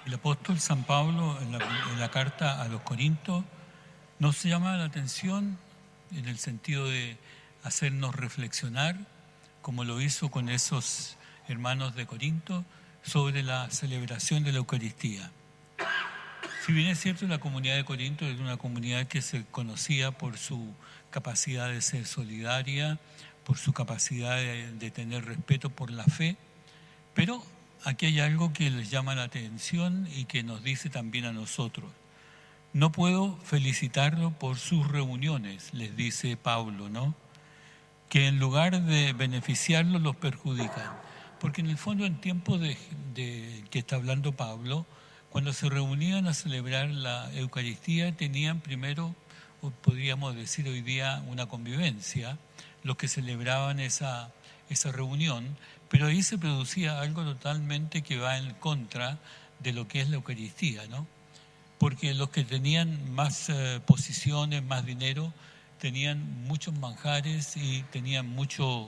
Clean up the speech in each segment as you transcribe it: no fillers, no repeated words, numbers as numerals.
El apóstol San Pablo, en la carta a los Corintios, nos llama la atención en el sentido de hacernos reflexionar, como lo hizo con esos hermanos de Corinto, sobre la celebración de la Eucaristía. Si bien es cierto, la comunidad de Corinto era una comunidad que se conocía por su capacidad de ser solidaria, por su capacidad de tener respeto por la fe, pero aquí hay algo que les llama la atención y que nos dice también a nosotros. No puedo felicitarlo por sus reuniones, les dice Pablo, ¿no? Que en lugar de beneficiarlos los perjudican. Porque en el fondo, en tiempos de que está hablando Pablo, cuando se reunían a celebrar la Eucaristía, tenían primero, podríamos decir hoy día, una convivencia, los que celebraban esa reunión, pero ahí se producía algo totalmente que va en contra de lo que es la Eucaristía, ¿no? Porque los que tenían más posiciones, más dinero, tenían muchos manjares y tenían mucho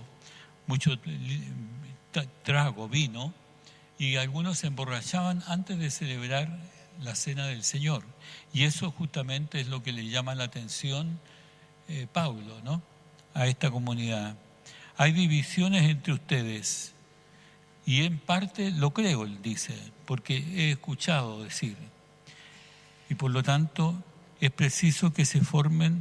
trago, vino, y algunos se emborrachaban antes de celebrar la cena del Señor. Y eso justamente es lo que le llama la atención Pablo, ¿no? A esta comunidad. Hay divisiones entre ustedes, y en parte lo creo, él dice, porque he escuchado decir. Y por lo tanto es preciso que se formen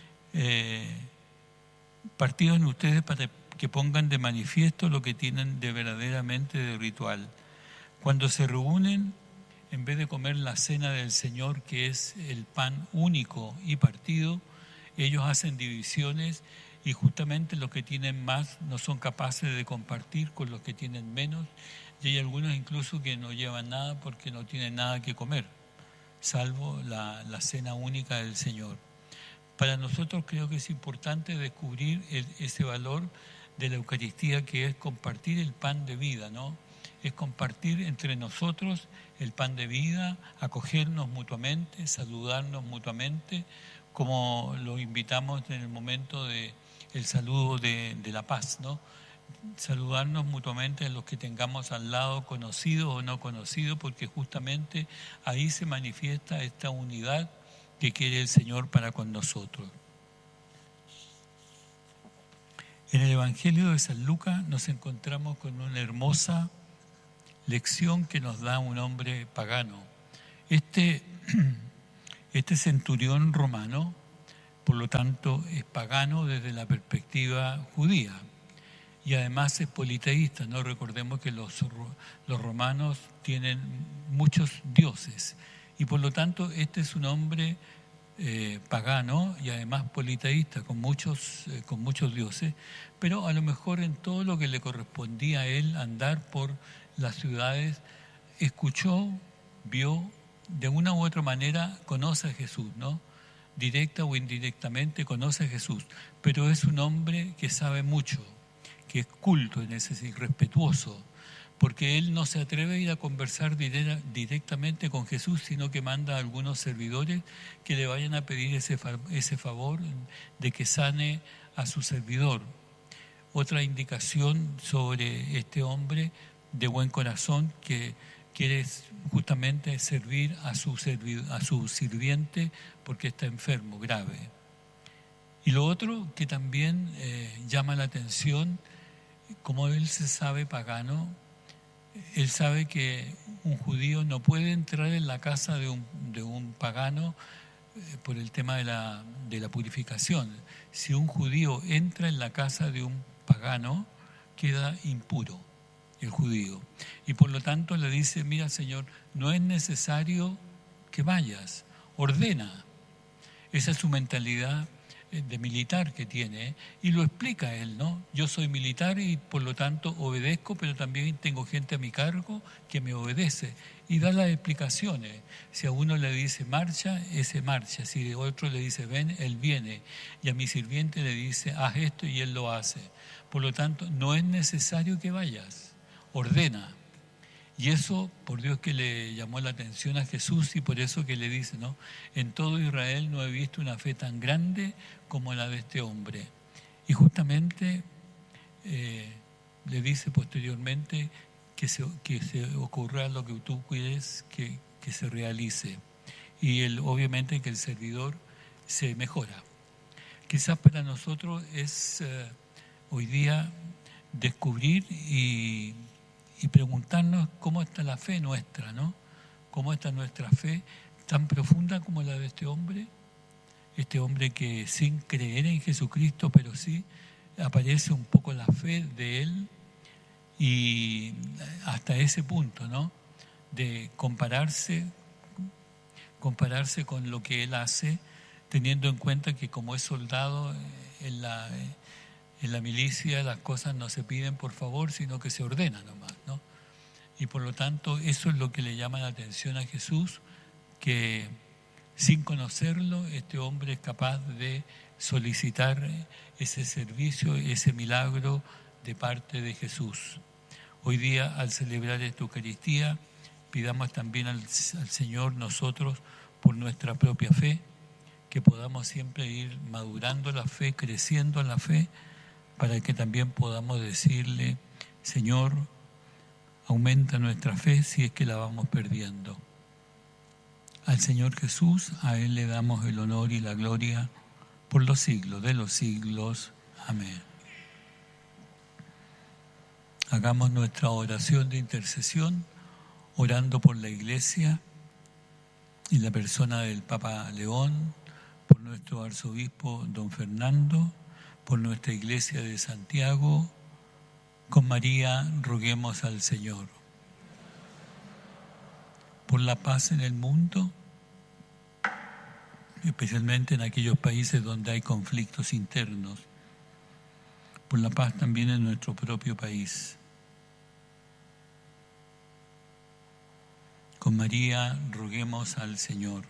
partidos en ustedes para que pongan de manifiesto lo que tienen de verdaderamente de ritual. Cuando se reúnen, en vez de comer la cena del Señor, que es el pan único y partido, ellos hacen divisiones y justamente los que tienen más no son capaces de compartir con los que tienen menos, y hay algunos incluso que no llevan nada porque no tienen nada que comer, salvo la cena única del Señor. Para nosotros creo que es importante descubrir ese valor de la Eucaristía, que es compartir el pan de vida, ¿no? Es compartir entre nosotros el pan de vida, acogernos mutuamente, saludarnos mutuamente, como lo invitamos en el momento del saludo de la paz, ¿no? Saludarnos mutuamente a los que tengamos al lado, conocidos o no conocidos, porque justamente ahí se manifiesta esta unidad que quiere el Señor para con nosotros. En el Evangelio de San Lucas nos encontramos con una hermosa lección que nos da un hombre pagano. Este centurión romano, por lo tanto, es pagano desde la perspectiva judía y además es politeísta, ¿no? Recordemos que los romanos tienen muchos dioses y por lo tanto este es un hombre pagano y además politeísta con muchos dioses, pero a lo mejor en todo lo que le correspondía a él andar por las ciudades, escuchó, vio, de una u otra manera conoce a Jesús, ¿no? Directa o indirectamente conoce a Jesús, pero es un hombre que sabe mucho, que es culto en ese sentido, respetuoso, porque él no se atreve a ir a conversar directamente con Jesús, sino que manda a algunos servidores que le vayan a pedir ese favor de que sane a su servidor. Otra indicación sobre este hombre de buen corazón que quiere justamente servir a su sirviente porque está enfermo, grave. Y lo otro que también llama la atención, como él se sabe pagano, él sabe que un judío no puede entrar en la casa de un pagano por el tema de la purificación. Si un judío entra en la casa de un pagano, queda impuro el judío. Y por lo tanto le dice, mira Señor, no es necesario que vayas, ordena. Esa es su mentalidad de militar que tiene, y lo explica él, ¿no? Yo soy militar y por lo tanto obedezco, pero también tengo gente a mi cargo que me obedece, y da las explicaciones. Si a uno le dice marcha, ese marcha. Si a otro le dice ven, él viene, y a mi sirviente le dice haz esto y él lo hace. Por lo tanto, no es necesario que vayas, ordena. Y eso, por Dios, que le llamó la atención a Jesús, y por eso que le dice, ¿no? En todo Israel no he visto una fe tan grande como la de este hombre. Y justamente le dice posteriormente que se ocurra lo que tú quieres que se realice. Y obviamente que el servidor se mejora. Quizás para nosotros es hoy día descubrir y preguntarnos cómo está la fe nuestra, ¿no? Cómo está nuestra fe tan profunda como la de este hombre que sin creer en Jesucristo, pero sí aparece un poco la fe de él, y hasta ese punto, ¿no? De compararse con lo que él hace, teniendo en cuenta que como es soldado en la milicia, las cosas no se piden por favor, sino que se ordenan nomás, ¿no? Y por lo tanto eso es lo que le llama la atención a Jesús, que sin conocerlo este hombre es capaz de solicitar ese servicio, ese milagro de parte de Jesús. Hoy día, al celebrar esta Eucaristía, pidamos también al Señor nosotros por nuestra propia fe, que podamos siempre ir madurando la fe, creciendo en la fe, para que también podamos decirle: Señor, aumenta nuestra fe si es que la vamos perdiendo. Al Señor Jesús, a Él le damos el honor y la gloria por los siglos de los siglos. Amén. Hagamos nuestra oración de intercesión, orando por la Iglesia y la persona del Papa León, por nuestro arzobispo don Fernando, por nuestra Iglesia de Santiago. Con María roguemos al Señor. Por la paz en el mundo, especialmente en aquellos países donde hay conflictos internos. Por la paz también en nuestro propio país. Con María roguemos al Señor.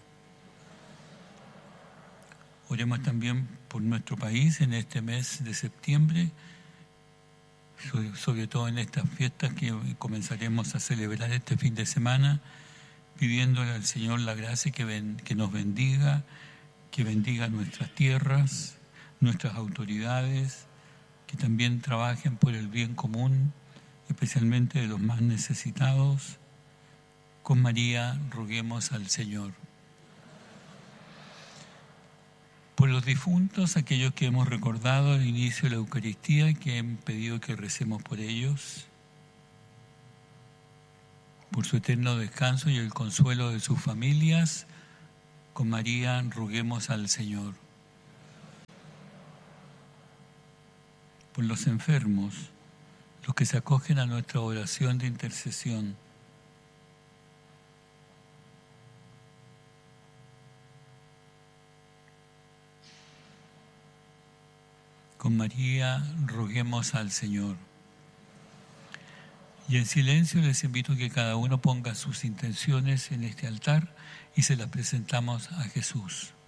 Oremos también por nuestro país en este mes de septiembre, sobre todo en estas fiestas que comenzaremos a celebrar este fin de semana, pidiéndole al Señor la gracia que nos bendiga, que bendiga nuestras tierras, nuestras autoridades, que también trabajen por el bien común, especialmente de los más necesitados. Con María roguemos al Señor. Por los difuntos, aquellos que hemos recordado al inicio de la Eucaristía y que han pedido que recemos por ellos, por su eterno descanso y el consuelo de sus familias, con María roguemos al Señor. Por los enfermos, los que se acogen a nuestra oración de intercesión, con María roguemos al Señor. Y en silencio les invito a que cada uno ponga sus intenciones en este altar y se las presentamos a Jesús.